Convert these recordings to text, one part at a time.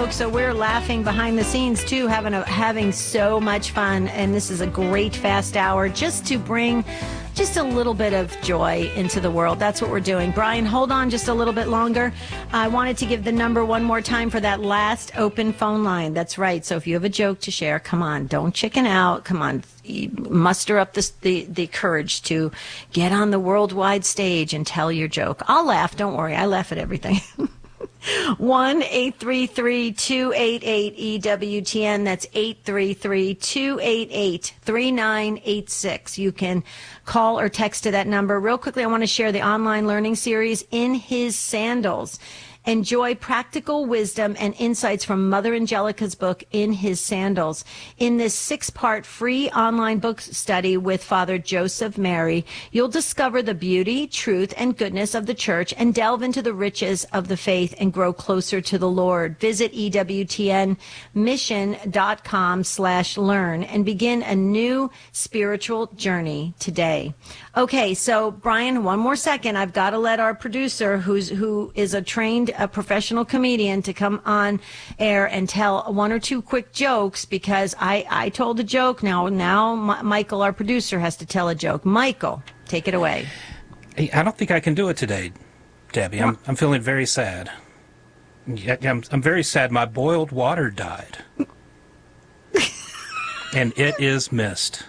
joke, so we're laughing behind the scenes too, having so much fun. And this is a great fast hour just to bring just a little bit of joy into the world. That's what we're doing. Brian, hold on just a little bit longer. I wanted to give the number one more time for that last open phone line. That's right. So if you have a joke to share, come on, don't chicken out. Come on, muster up the courage to get on the worldwide stage and tell your joke. I'll laugh. Don't worry. I laugh at everything. 1-833-288-EWTN. That's 833-288-3986. You can call or text to that number. Real quickly, I want to share the online learning series, In His Sandals. Enjoy practical wisdom and insights from Mother Angelica's book, In His Sandals. In this 6-part free online book study with Father Joseph Mary, you'll discover the beauty, truth, and goodness of the church and delve into the riches of the faith and grow closer to the Lord. Visit EWTNmission.com/learn and begin a new spiritual journey today. Okay, so Brian, one more second. I've got to let our producer, who is a professional comedian, to come on air and tell one or two quick jokes, because I told a joke. Now Michael, our producer, has to tell a joke. Michael, take it away. Hey, I don't think I can do it today, Debbie. I'm feeling very sad. Yeah, I'm very sad. My boiled water died. And it is mist.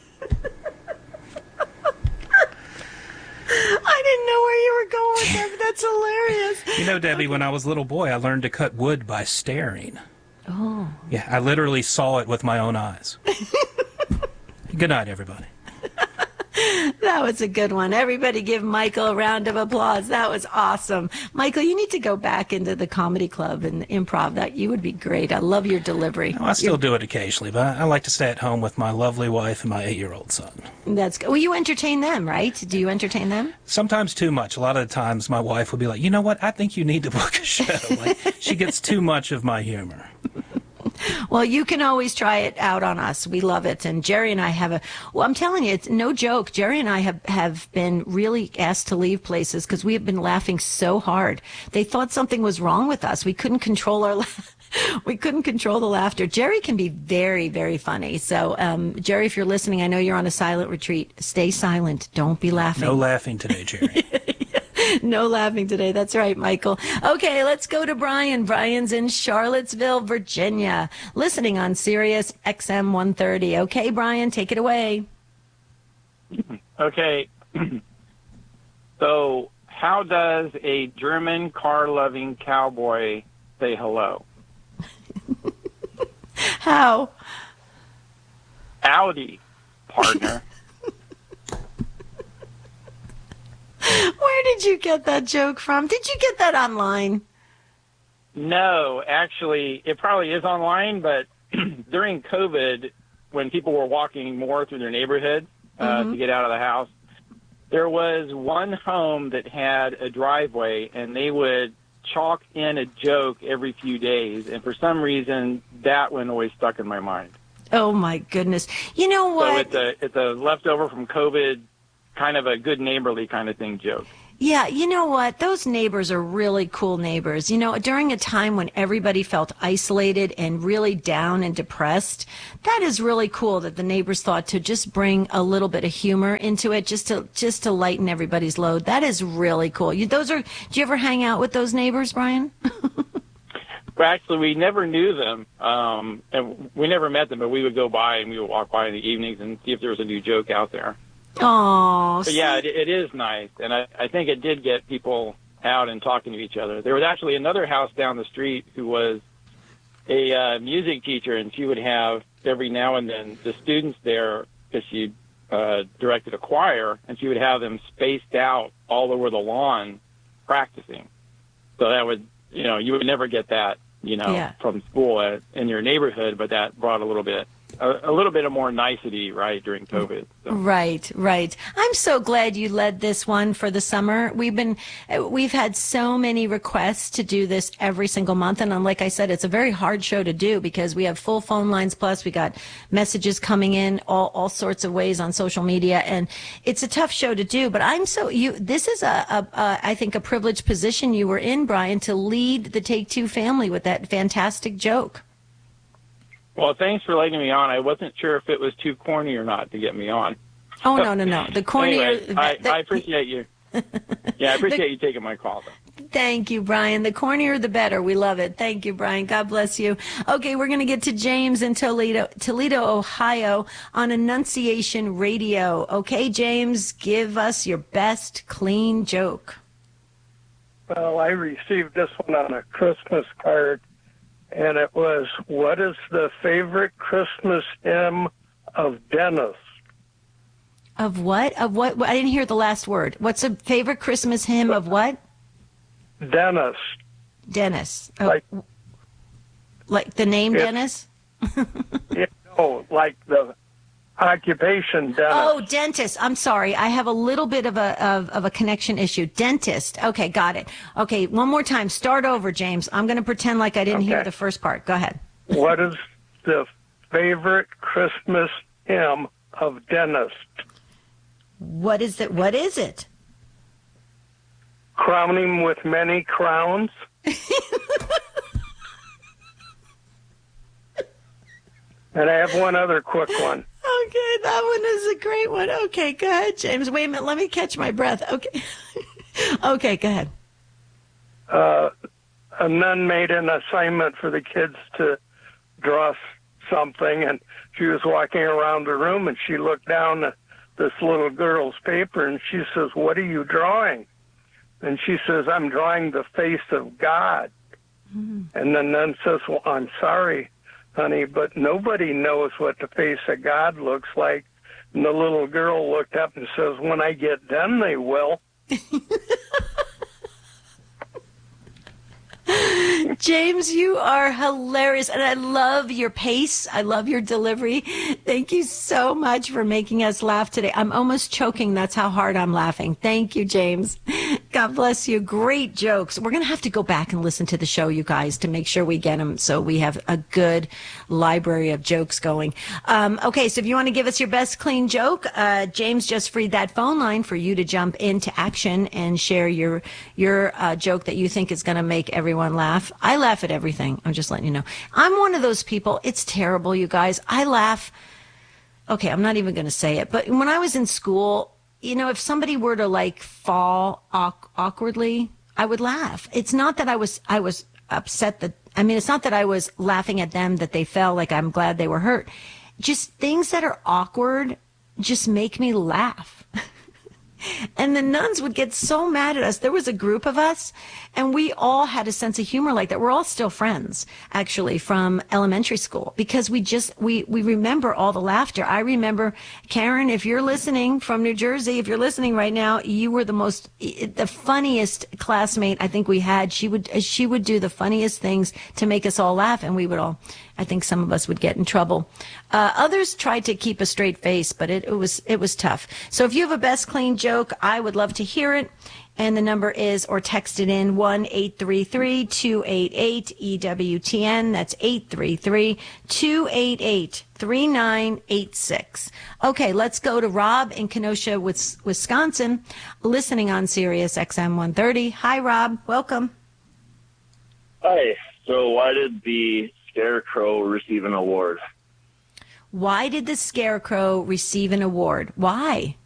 I didn't know where you were going with that, but that's hilarious. You know, Debbie, when I was a little boy, I learned to cut wood by staring. Oh. Yeah, I literally saw it with my own eyes. Good night, everybody. That was a good one. Everybody give Michael a round of applause. That was awesome. Michael, you need to go back into the comedy club and improv. That you would be great. I love your delivery. I still do it occasionally, but I like to stay at home with my lovely wife and my 8-year-old son. That's good. Well, you entertain them, right? Do you entertain them? Sometimes too much. A lot of the times my wife will be like, you know what? I think you need to book a show. Like, she gets too much of my humor. Well, you can always try it out on us. We love it. And Jerry and I I'm telling you, it's no joke. Jerry and I have been really asked to leave places because we have been laughing so hard. They thought something was wrong with us. We couldn't control we couldn't control the laughter. Jerry can be very, very funny. So, Jerry, if you're listening, I know you're on a silent retreat. Stay silent. Don't be laughing. No laughing today, Jerry. No laughing today. That's right, Michael. Okay, let's go to Brian. Brian's in Charlottesville, Virginia, listening on Sirius XM 130. Okay, Brian, take it away. Okay. So, how does a German car-loving cowboy say hello? How? Audi, partner. Where did you get that joke from? Did you get that online? No, actually, it probably is online, but during COVID, when people were walking more through their neighborhood to get out of the house, there was one home that had a driveway, and they would chalk in a joke every few days, and for some reason, that one always stuck in my mind. Oh, my goodness. You know what? So it's a leftover from COVID, kind of a good neighborly kind of thing joke. Yeah, you know what? Those neighbors are really cool neighbors. You know, during a time when everybody felt isolated and really down and depressed, that is really cool that the neighbors thought to just bring a little bit of humor into it, just to lighten everybody's load. That is really cool. Do you ever hang out with those neighbors, Brian? Well, actually, we never knew them, and we never met them, but we would go by and we would walk by in the evenings and see if there was a new joke out there. Oh, but yeah, it is nice, and I think it did get people out and talking to each other. There was actually another house down the street who was a music teacher, and she would have every now and then the students there, because she directed a choir, and she would have them spaced out all over the lawn practicing. So that would, you would never get that, from school in your neighborhood, but that brought a little bit a little bit of more nicety, right, during COVID. So. Right. I'm so glad you led this one for the summer. We've had so many requests to do this every single month. And like I said, it's a very hard show to do because we have full phone lines. Plus we got messages coming in all sorts of ways on social media. And it's a tough show to do, but this is I think a privileged position you were in, Brian, to lead the Take Two family with that fantastic joke. Well, thanks for letting me on. I wasn't sure if it was too corny or not to get me on. Oh, no. The cornier... Anyway, I appreciate you. Yeah, I appreciate you taking my call, though. Thank you, Brian. The cornier, the better. We love it. Thank you, Brian. God bless you. Okay, we're going to get to James in Toledo, Ohio on Annunciation Radio. Okay, James, give us your best clean joke. Well, I received this one on a Christmas card. And it was, what is the favorite Christmas hymn of Dennis? Of what? Of what? I didn't hear the last word. What's the favorite Christmas hymn of what? Dennis. Dennis. Oh, like the name Dennis? Like the occupation dentist. Oh, dentist. I'm sorry. I have a little bit of a connection issue. Dentist. Okay, got it. Okay, one more time. Start over, James. I'm going to pretend like I didn't hear the first part. Go ahead. What is the favorite Christmas hymn of dentist? What is it? What is it? Crown him with many crowns. And I have one other quick one. Okay, that one is a great one. Okay, go ahead, James. Wait a minute. Let me catch my breath. Okay. Okay, go ahead. A nun made an assignment for the kids to draw something, and she was walking around the room, and she looked down at this little girl's paper, and she says, "What are you drawing?" And she says, "I'm drawing the face of God." Mm-hmm. And the nun says, "Well, I'm sorry, honey, but nobody knows what the face of God looks like." And the little girl looked up and says, "When I get done, they will." James, you are hilarious, and I love your pace. I love your delivery. Thank you so much for making us laugh today. I'm almost choking. That's how hard I'm laughing. Thank you, James. God bless you. Great jokes. We're going to have to go back and listen to the show, you guys, to make sure we get them so we have a good library of jokes going. Okay, so if you want to give us your best clean joke, James just freed that phone line for you to jump into action and share your joke that you think is going to make everyone laugh. I laugh at everything. I'm just letting you know. I'm one of those people. It's terrible, you guys. I laugh. Okay, I'm not even going to say it. But when I was in school, you know, if somebody were to like fall awkwardly, I would laugh. It's not that I was upset it's not that I was laughing at them that they fell, like I'm glad they were hurt. Just things that are awkward just make me laugh. And the nuns would get so mad at us. There was a group of us, and we all had a sense of humor like that. We're all still friends, actually, from elementary school, because we remember all the laughter. I remember, Karen, if you're listening from New Jersey, if you're listening right now, you were the funniest classmate I think we had. She would do the funniest things to make us all laugh, and we would all, I think some of us would get in trouble. Others tried to keep a straight face, but it was tough. So if you have a best clean joke, I would love to hear it. And the number is, or text it in, 1-833-288-EWTN. That's 833-288-3986. Okay, let's go to Rob in Kenosha, Wisconsin, listening on Sirius XM 130. Hi, Rob. Welcome. Hi. So why did the Scarecrow receive an award? Why did the Scarecrow receive an award? Why?